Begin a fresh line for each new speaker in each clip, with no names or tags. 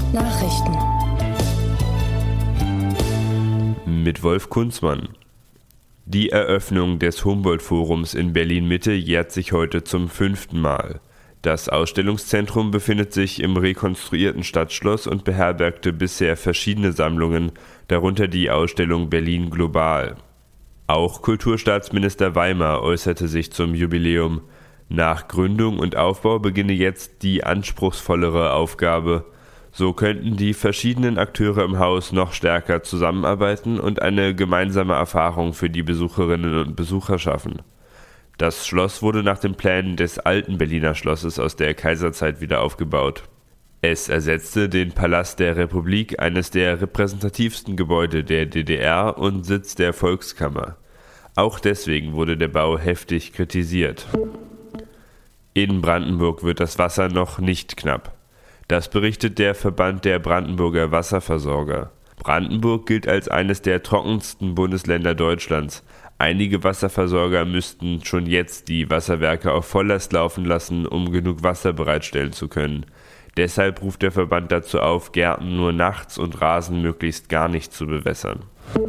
Nachrichten.
Mit Wolf Kunzmann. Die Eröffnung des Humboldt-Forums in Berlin-Mitte jährt sich heute zum 5. Mal. Das Ausstellungszentrum befindet sich im rekonstruierten Stadtschloss und beherbergte bisher verschiedene Sammlungen, darunter die Ausstellung Berlin Global. Auch Kulturstaatsminister Weimar äußerte sich zum Jubiläum. Nach Gründung und Aufbau beginne jetzt die anspruchsvollere Aufgabe. So könnten die verschiedenen Akteure im Haus noch stärker zusammenarbeiten und eine gemeinsame Erfahrung für die Besucherinnen und Besucher schaffen. Das Schloss wurde nach den Plänen des alten Berliner Schlosses aus der Kaiserzeit wieder aufgebaut. Es ersetzte den Palast der Republik, eines der repräsentativsten Gebäude der DDR und Sitz der Volkskammer. Auch deswegen wurde der Bau heftig kritisiert. In Brandenburg wird das Wasser noch nicht knapp. Das berichtet der Verband der Brandenburger Wasserversorger. Brandenburg gilt als eines der trockensten Bundesländer Deutschlands. Einige Wasserversorger müssten schon jetzt die Wasserwerke auf Volllast laufen lassen, um genug Wasser bereitstellen zu können. Deshalb ruft der Verband dazu auf, Gärten nur nachts und Rasen möglichst gar nicht zu bewässern.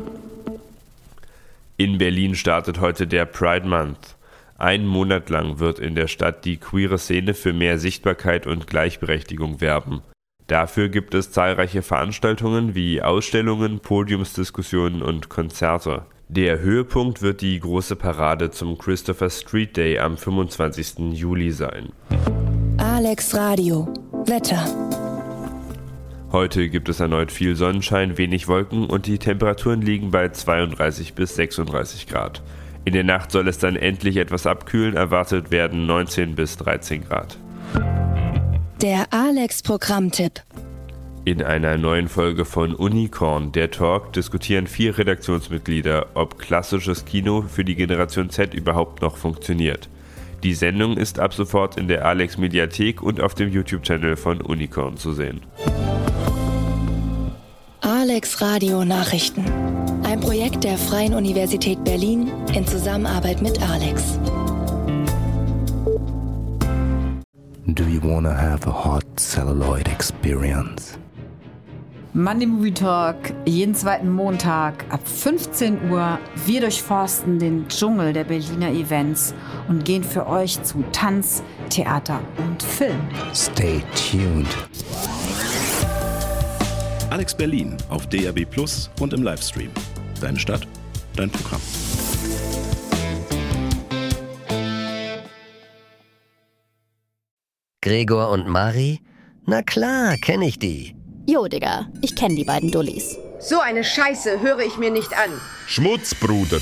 In Berlin startet heute der Pride Month. 1 Monat lang wird in der Stadt die queere Szene für mehr Sichtbarkeit und Gleichberechtigung werben. Dafür gibt es zahlreiche Veranstaltungen wie Ausstellungen, Podiumsdiskussionen und Konzerte. Der Höhepunkt wird die große Parade zum Christopher Street Day am 25. Juli sein.
Alex Radio. Wetter.
Heute gibt es erneut viel Sonnenschein, wenig Wolken und die Temperaturen liegen bei 32 bis 36 Grad. In der Nacht soll es dann endlich etwas abkühlen, erwartet werden 19 bis 13 Grad.
Der Alex-Programmtipp.
In einer neuen Folge von Unicorn, der Talk, diskutieren 4 Redaktionsmitglieder, ob klassisches Kino für die Generation Z überhaupt noch funktioniert. Die Sendung ist ab sofort in der Alex-Mediathek und auf dem YouTube-Channel von Unicorn zu sehen.
Alex Radio Nachrichten. Ein Projekt der Freien Universität Berlin in Zusammenarbeit mit Alex.
Do you wanna have a hot celluloid experience?
Monday Movie Talk, jeden zweiten Montag ab 15 Uhr. Wir durchforsten den Dschungel der Berliner Events und gehen für euch zu Tanz, Theater und Film.
Stay tuned.
Alex Berlin auf DAB+ und im Livestream. Deine Stadt, dein Programm.
Gregor und Mari? Na klar, kenne ich die.
Jo, Digga, ich kenne die beiden Dullis.
So eine Scheiße höre ich mir nicht an.
Schmutzbruder.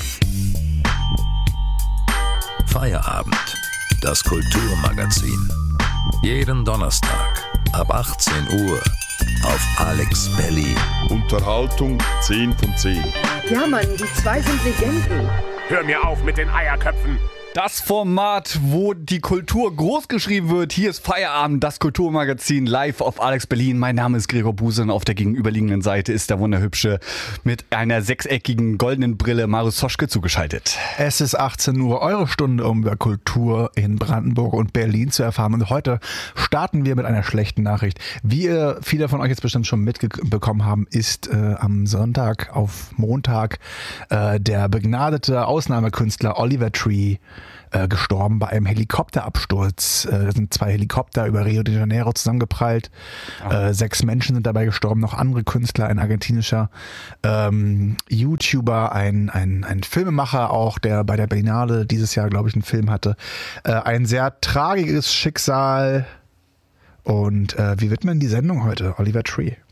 Feierabend, das Kulturmagazin. Jeden Donnerstag ab 18 Uhr auf Alex Berlin.
Unterhaltung 10 von 10.
Ja, Mann, die 2 sind Legenden.
Hör mir auf mit den Eierköpfen.
Das Format, wo die Kultur großgeschrieben wird. Hier ist Feierabend, das Kulturmagazin live auf Alex Berlin. Mein Name ist Gregor Buse und auf der gegenüberliegenden Seite ist der wunderhübsche mit einer 6-eckigen goldenen Brille Marius Soschke zugeschaltet.
Es ist 18 Uhr, eure Stunde, um über Kultur in Brandenburg und Berlin zu erfahren. Und heute starten wir mit einer schlechten Nachricht. Wie viele von euch jetzt bestimmt schon mitbekommen haben, ist am Sonntag auf Montag der begnadete Ausnahmekünstler Oliver Tree gestorben bei einem Helikopterabsturz. Da sind 2 Helikopter über Rio de Janeiro zusammengeprallt. 6 Menschen sind dabei gestorben, noch andere Künstler, ein argentinischer YouTuber, ein Filmemacher auch, der bei der Berlinale dieses Jahr, glaube ich, einen Film hatte. Ein sehr tragisches Schicksal. Und wie widmen die Sendung heute? Oliver Tree.